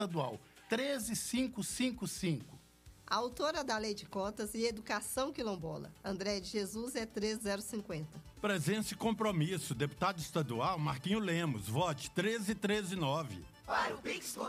estadual 13555. A autora da Lei de Cotas e Educação Quilombola, André de Jesus, é 13050. Presença e compromisso, deputado estadual Marquinho Lemos, vote 13139. Para o Pix